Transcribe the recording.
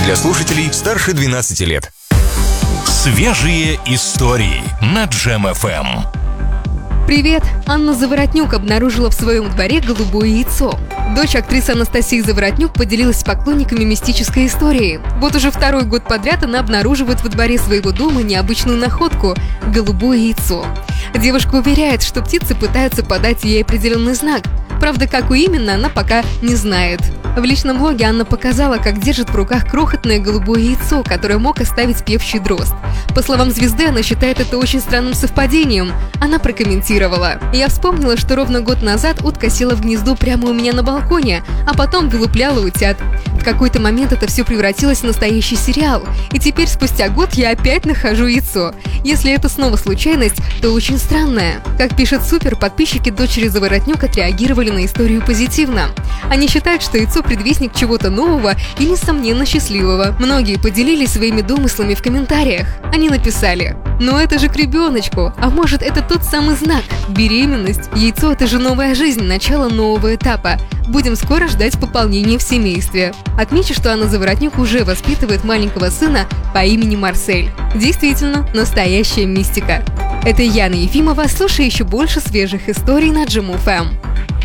Для слушателей старше 12 лет. Свежие истории на Джем FM. Привет! Анна Заворотнюк обнаружила в своем дворе голубое яйцо. Дочь актрисы Анастасии Заворотнюк поделилась с поклонниками мистической историей. Вот уже второй год подряд она обнаруживает во дворе своего дома необычную находку – голубое яйцо. Девушка уверяет, что птицы пытаются подать ей определенный знак. Правда, какой именно, она пока не знает. В личном блоге Анна показала, как держит в руках крохотное голубое яйцо, которое мог оставить певчий дрозд. По словам звезды, она считает это очень странным совпадением. Она прокомментировала: «Я вспомнила, что ровно год назад утка села в гнездо прямо у меня на балконе, а потом вылупляла утят. В какой-то момент это все превратилось в настоящий сериал, и теперь спустя год я опять нахожу яйцо. Если это снова случайность, то очень странная». Как пишет Супер, подписчики дочери Заворотнюк отреагировали на историю позитивно. Они считают, что яйцо – предвестник чего-то нового и, несомненно, счастливого. Многие поделились своими домыслами в комментариях. Они написали: «Ну это же к ребеночку, а может это тот самый знак? Беременность, яйцо – это же новая жизнь, начало нового этапа. Будем скоро ждать пополнения в семействе». Отмечу, что Анна Заворотнюк уже воспитывает маленького сына по имени Марсель. Действительно, настоящая мистика. Это Яна Ефимова. Слушай еще больше свежих историй на Джем FM.